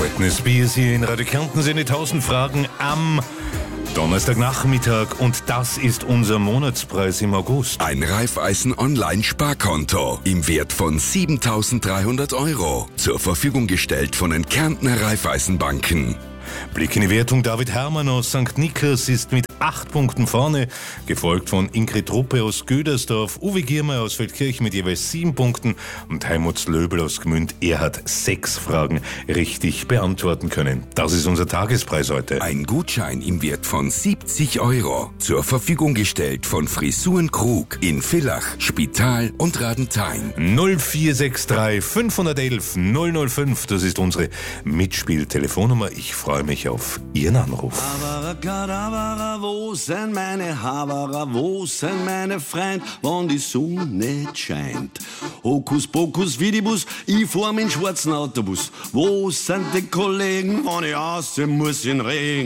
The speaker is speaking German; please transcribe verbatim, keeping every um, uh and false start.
Britney Spears hier in Radio Kärnten sind die tausend Fragen am Donnerstagnachmittag und das ist unser Monatspreis im August. Ein Raiffeisen-Online-Sparkonto im Wert von siebentausenddreihundert Euro. Zur Verfügung gestellt von den Kärntner Raiffeisenbanken. Blick in die Wertung. David Hermann aus Sankt Niklas ist mit acht Punkten vorne, gefolgt von Ingrid Ruppe aus Gödersdorf, Uwe Giermeier aus Feldkirch mit jeweils sieben Punkten und Heimuts Löbel aus Gmünd. Er hat sechs Fragen richtig beantworten können. Das ist unser Tagespreis heute. Ein Gutschein im Wert von siebzig Euro. Zur Verfügung gestellt von Frisuren Krug in Villach, Spital und Radenthein. null vier sechs drei fünf eins eins null null fünf, das ist unsere Mitspieltelefonnummer. Ich freue mich auf Ihren Anruf. Abracadabra, wo sind meine Haberer, wo sind meine Freund, wann die Sonne scheint? Hokus pokus fidibus, ich fahr mit schwarzen Autobus. Wo sind die Kollegen, wann ich aussehen muss in Regen?